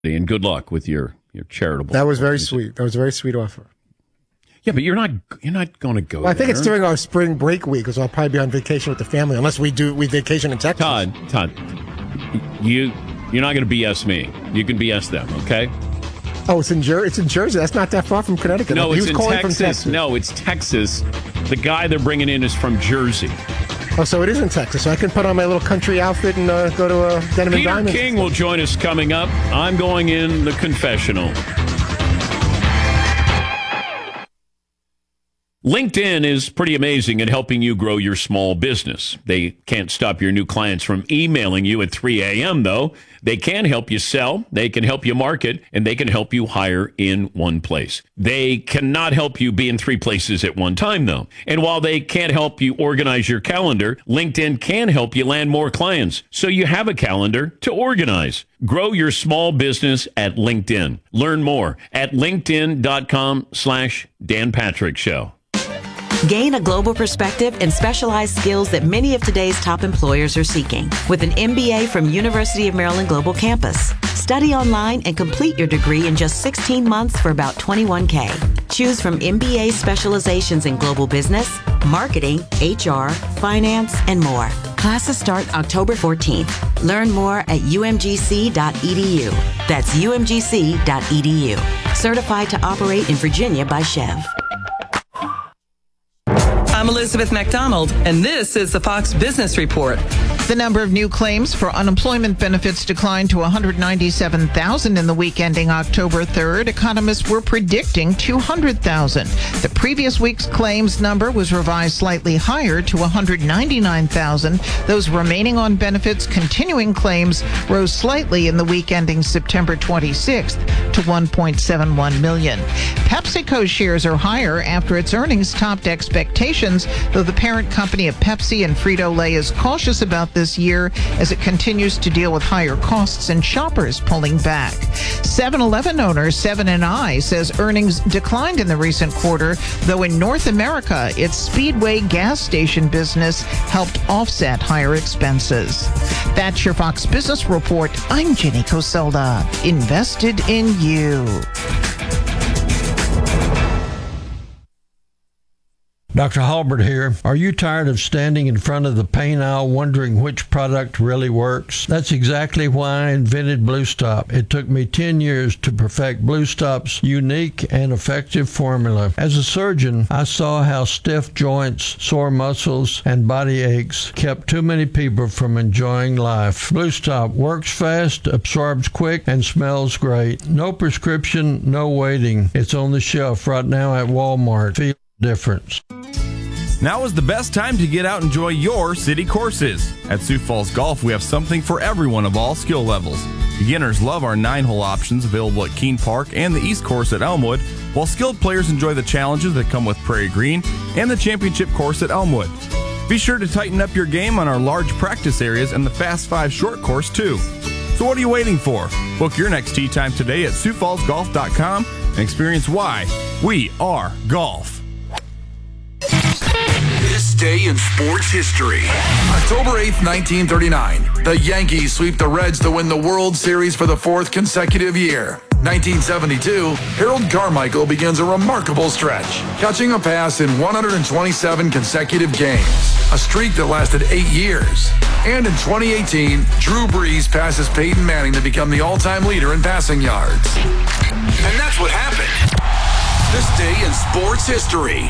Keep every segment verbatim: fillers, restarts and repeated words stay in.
And good luck with your, your charitable. That was very sweet. That was a very sweet offer. Yeah, but you're not you're not going to go well, I think there. it's during our spring break week, because I'll probably be on vacation with the family, unless we do we vacation in Texas. Todd, Todd, you you're not going to B S me. You can B S them, okay? Oh, it's in Jer- it's in Jersey. That's not that far from Connecticut. No, he it's was in calling Texas. from Texas. No, it's Texas. The guy they're bringing in is from Jersey. Oh, so it is in Texas. So I can put on my little country outfit and uh, go to uh, Denim and Peter Diamonds. King will join us coming up. I'm going in the confessional. LinkedIn is pretty amazing at helping you grow your small business. They can't stop your new clients from emailing you at three a.m., though. They can help you sell, they can help you market, and they can help you hire in one place. They cannot help you be in three places at one time, though. And while they can't help you organize your calendar, LinkedIn can help you land more clients, so you have a calendar to organize. Grow your small business at LinkedIn. Learn more at linkedin.com slash Dan Patrick Show. Gain a global perspective and specialized skills that many of today's top employers are seeking with an M B A from University of Maryland Global Campus. Study online and complete your degree in just sixteen months for about twenty-one thousand dollars. Choose from M B A specializations in global business, marketing, H R, finance, and more. Classes start October fourteenth. Learn more at u m g c dot e d u. That's u m g c dot e d u. Certified to operate in Virginia by Chev. I'm Elizabeth McDonald, and this is the Fox Business Report. The number of new claims for unemployment benefits declined to one hundred ninety-seven thousand in the week ending October third. Economists were predicting two hundred thousand. The previous week's claims number was revised slightly higher to one hundred ninety-nine thousand. Those remaining on benefits continuing claims rose slightly in the week ending September twenty-sixth to one point seven one million. PepsiCo shares are higher after its earnings topped expectations, though the parent company of Pepsi and Frito-Lay is cautious about this year as it continues to deal with higher costs and shoppers pulling back. seven eleven owner Seven and I says earnings declined in the recent quarter, though in North America, its Speedway gas station business helped offset higher expenses. That's your Fox Business Report. I'm Jenny Coselda. Invested in you. Doctor Halbert here. Are you tired of standing in front of the pain aisle wondering which product really works? That's exactly why I invented Blue Stop. It took me ten years to perfect Blue Stop's unique and effective formula. As a surgeon, I saw how stiff joints, sore muscles, and body aches kept too many people from enjoying life. Blue Stop works fast, absorbs quick, and smells great. No prescription, no waiting. It's on the shelf right now at Walmart. Feel the difference. Now is the best time to get out and enjoy your city courses. At Sioux Falls Golf, we have something for everyone of all skill levels. Beginners love our nine-hole options available at Keene Park and the East Course at Elmwood, while skilled players enjoy the challenges that come with Prairie Green and the championship course at Elmwood. Be sure to tighten up your game on our large practice areas and the Fast Five short course, too. So what are you waiting for? Book your next tee time today at sioux falls golf dot com and experience why we are golf. This day in sports history. October eighth, nineteen thirty-nine. The Yankees sweep the Reds to win the World Series for the fourth consecutive year. nineteen seventy-two, Harold Carmichael begins a remarkable stretch, catching a pass in one hundred twenty-seven consecutive games, a streak that lasted eight years. And in twenty eighteen, Drew Brees passes Peyton Manning to become the all-time leader in passing yards. And that's what happened. This day in sports history.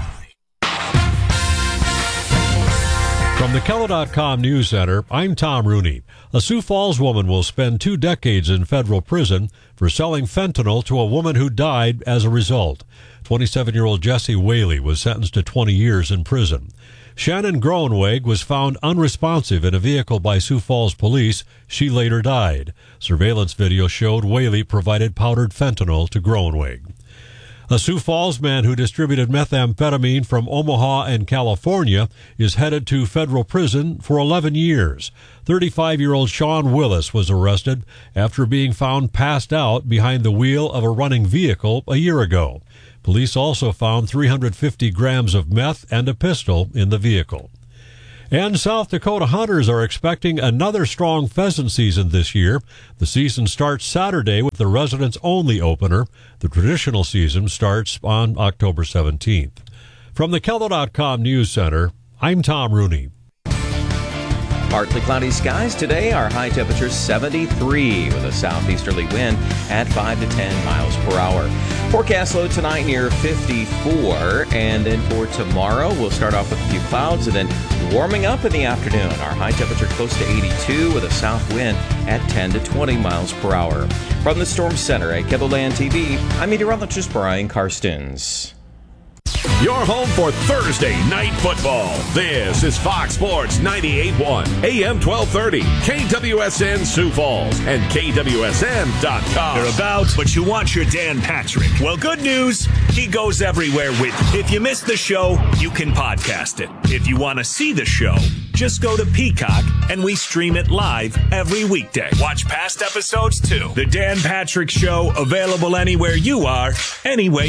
From the Keller dot com News Center, I'm Tom Rooney. A Sioux Falls woman will spend two decades in federal prison for selling fentanyl to a woman who died as a result. twenty-seven-year-old Jessie Whaley was sentenced to twenty years in prison. Shannon Groenweg was found unresponsive in a vehicle by Sioux Falls police. She later died. Surveillance video showed Whaley provided powdered fentanyl to Groenweg. A Sioux Falls man who distributed methamphetamine from Omaha and California is headed to federal prison for eleven years. thirty-five-year-old Sean Willis was arrested after being found passed out behind the wheel of a running vehicle a year ago. Police also found three hundred fifty grams of meth and a pistol in the vehicle. And South Dakota hunters are expecting another strong pheasant season this year. The season starts Saturday with the residents-only opener. The traditional season starts on October seventeenth. From the Kello dot com News Center, I'm Tom Rooney. Partly cloudy skies today. Our high temperature seventy-three with a southeasterly wind at five to ten miles per hour. Forecast low tonight near fifty-four. And then for tomorrow, we'll start off with a few clouds and then warming up in the afternoon. Our high temperature close to eighty-two with a south wind at ten to twenty miles per hour. From the Storm Center at KELOLAND T V, I'm meteorologist Brian Karstens. Your home for Thursday night football. This is Fox Sports ninety-eight point one, A M twelve thirty, K W S N Sioux Falls, and K W S N dot com. You're about, but you want your Dan Patrick. Well, good news, he goes everywhere with you. If you missed the show, you can podcast it. If you want to see the show, just go to Peacock, and we stream it live every weekday. Watch past episodes, too. The Dan Patrick Show, available anywhere you are, anyway